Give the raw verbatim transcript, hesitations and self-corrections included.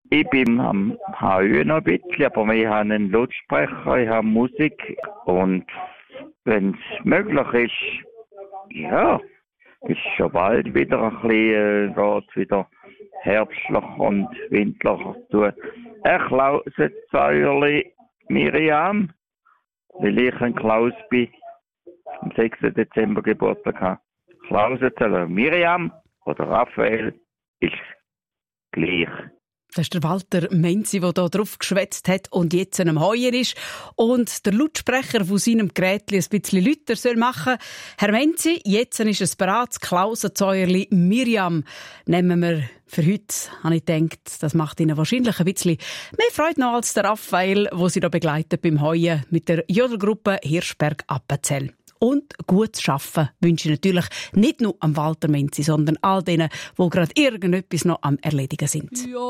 Ich bin am H Ü noch ein bisschen, aber wir haben einen Lautsprecher, ich habe Musik und wenn es möglich ist, ja, ist schon bald wieder ein bisschen, äh, geht's wieder herbstlich und winterlich zu. Ein Klausensäuerli Miriam, weil ich ein Klaus bin, am sechsten Dezember Geburtstag habe. Klausensäuerli Miriam oder Raphael ist gleich. Das ist der Walter Menzi, der hier drauf geschwätzt hat und jetzt am Heuer ist und der Lautsprecher von seinem Gerät ein bisschen lauter soll machen. Herr Menzi, jetzt ist es bereit, das Klausensäuerli Miriam nehmen wir für heute. Habe ich gedacht, das macht Ihnen wahrscheinlich ein bisschen mehr Freude noch als der Raphael, der Sie da begleitet beim Heuen mit der Jodelgruppe Hirschberg-Appenzell. Und gutes Arbeiten wünsche ich natürlich nicht nur am Walter Menzi, sondern all denen, die gerade irgendetwas noch am Erledigen sind. Ja.